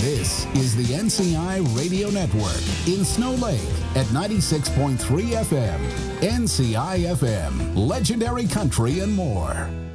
This is the NCI Radio Network in Snow Lake at 96.3 FM. NCI FM, legendary country and more.